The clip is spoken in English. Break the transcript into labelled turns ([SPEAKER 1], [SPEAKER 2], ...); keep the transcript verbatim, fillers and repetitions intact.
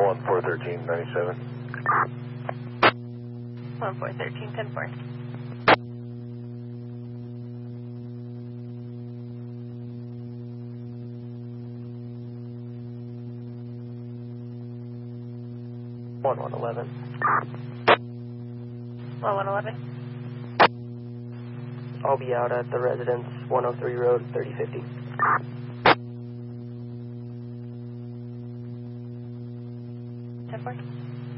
[SPEAKER 1] one four thirteen ninety-seven.
[SPEAKER 2] one four thirteen ten four.
[SPEAKER 3] one one eleven.
[SPEAKER 2] one one eleven.
[SPEAKER 3] I'll be out at the residence, one oh three Road, thirty fifty.
[SPEAKER 2] ten four.